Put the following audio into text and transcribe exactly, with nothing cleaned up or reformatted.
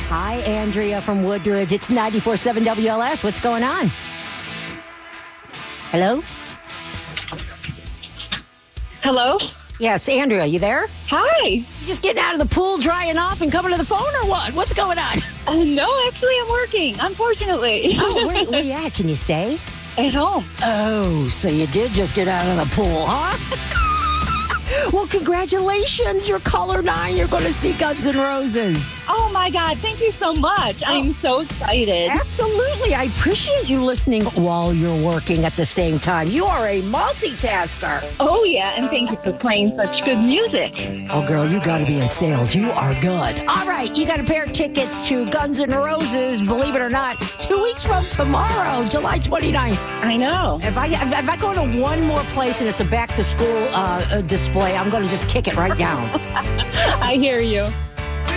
Hi, Andrea from Woodridge. It's ninety-four point seven W L S. What's going on? Hello? Hello? Yes, Andrea, you there? Hi. You just getting out of the pool, drying off, and coming to the phone, or what? What's going on? Uh, no, actually, I'm working, unfortunately. Oh, where, where you at? Can you say? At home. Oh, so you did just get out of the pool, huh? Well, congratulations. You're color nine. You're going to see Guns N' Roses. Oh, my God. Thank you so much. Oh. I'm so excited. Absolutely. I appreciate you listening while you're working at the same time. You are a multitasker. Oh, yeah. And thank you for playing such good music. Oh, girl, you got to be in sales. You are good. All right. You got a pair of tickets to Guns N' Roses, believe it or not, two weeks from tomorrow, July twenty-ninth. I know. If I, if, if I go to one more place and it's a back-to-school uh, display, I'm going to just kick it right down. I hear you.